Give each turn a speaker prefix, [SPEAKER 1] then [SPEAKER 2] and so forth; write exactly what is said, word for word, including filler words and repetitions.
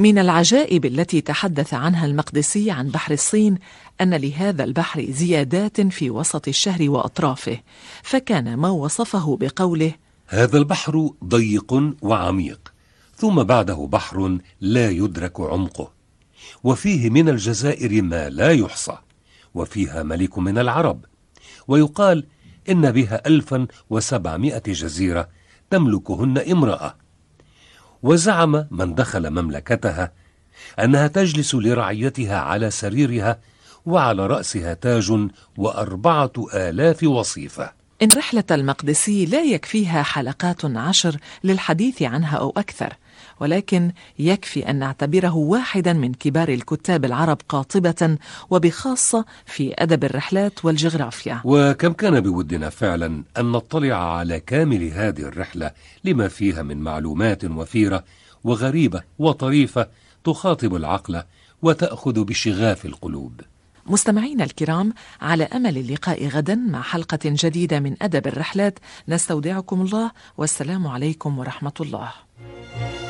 [SPEAKER 1] من العجائب التي تحدث عنها المقدسي عن بحر الصين أن لهذا البحر زيادات في وسط الشهر وأطرافه، فكان ما وصفه بقوله:
[SPEAKER 2] هذا البحر ضيق وعميق، ثم بعده بحر لا يدرك عمقه، وفيه من الجزائر ما لا يحصى، وفيها ملك من العرب، ويقال إن بها ألفا وسبعمائة جزيرة تملكهن امرأة. وزعم من دخل مملكتها أنها تجلس لرعيتها على سريرها، وعلى رأسها تاج وأربعة آلاف وصيفة.
[SPEAKER 1] إن رحلة المقدسي لا يكفيها حلقات عشر للحديث عنها أو أكثر، ولكن يكفي أن نعتبره واحدا من كبار الكتاب العرب قاطبة، وبخاصة في أدب الرحلات والجغرافيا.
[SPEAKER 2] وكم كان بودنا فعلا أن نطلع على كامل هذه الرحلة، لما فيها من معلومات وفيرة وغريبة وطريفة تخاطب العقل وتأخذ بشغاف القلوب.
[SPEAKER 1] مستمعينا الكرام، على أمل اللقاء غدا مع حلقة جديدة من أدب الرحلات، نستودعكم الله، والسلام عليكم ورحمة الله.